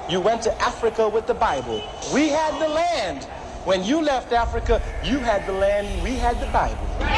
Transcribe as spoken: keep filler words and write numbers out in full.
You went to Africa with the Bible. We had the land. When you left Africa, you had the land, we had the Bible.